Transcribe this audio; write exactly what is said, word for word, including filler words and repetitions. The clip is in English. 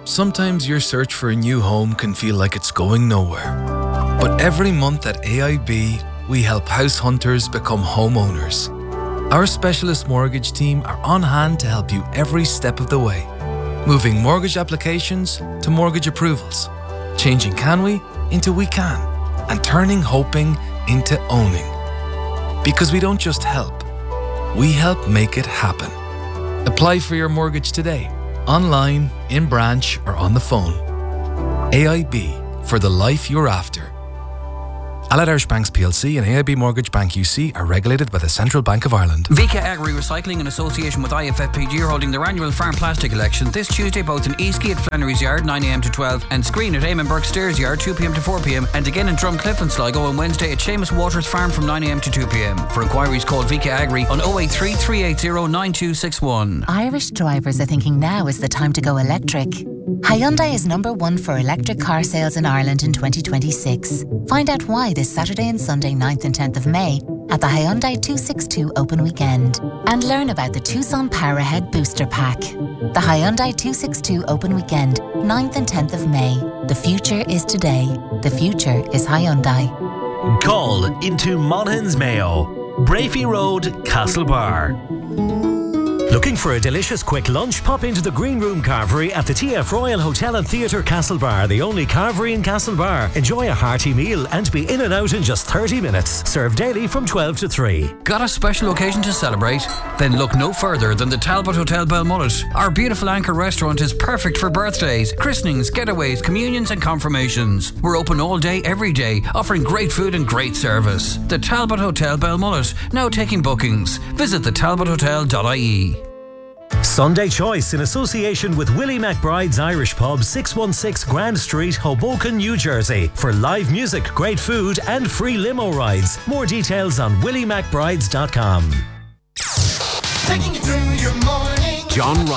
Sometimes your search for a new home can feel like it's going nowhere. But every month at A I B, we help house hunters become homeowners. Our specialist mortgage team are on hand to help you every step of the way, moving mortgage applications to mortgage approvals, changing can we into we can, and turning hoping into owning. Because we don't just help, we help make it happen. Apply for your mortgage today, online, in branch, or on the phone. A I B, for the life you're after. Allied Irish Banks P L C and A I B Mortgage Bank U C are regulated by the Central Bank of Ireland. Vika Agri Recycling in association with I F F P G are holding their annual farm plastic election this Tuesday both in Eastgate at Flannery's Yard nine a m to twelve and Screen at Eamon Burke Stairs Yard two p m to four p m and again in Drumcliff and Sligo on Wednesday at Seamus Waters Farm from nine a m to two p m. For inquiries call Vika Agri on oh eight three, three eight zero, nine two six one. Irish drivers are thinking now is the time to go electric. Hyundai is number one for electric car sales in Ireland in twenty twenty-six. Find out why this Saturday and Sunday ninth and tenth of May at the Hyundai two sixty-two Open Weekend. And learn about the Tucson Power Ahead Booster Pack. The Hyundai two sixty-two Open Weekend, ninth and tenth of May. The future is today. The future is Hyundai. Call into Monaghan's Mayo, Brafey Road, Castlebar. Looking for a delicious quick lunch? Pop into the Green Room Carvery at the T F Royal Hotel and Theatre Castlebar, the only carvery in Castlebar. Enjoy a hearty meal and be in and out in just thirty minutes. Served daily from twelve to three. Got a special occasion to celebrate? Then look no further than the Talbot Hotel Belmullet. Our beautiful anchor restaurant is perfect for birthdays, christenings, getaways, communions and confirmations. We're open all day, every day, offering great food and great service. The Talbot Hotel Belmullet, now taking bookings. Visit the talbot hotel dot I E. Sunday Choice in association with Willie McBride's Irish Pub, six one six Grand Street, Hoboken, New Jersey. For live music, great food and free limo rides. More details on willie mcbrides dot com. Taking you through your morning. John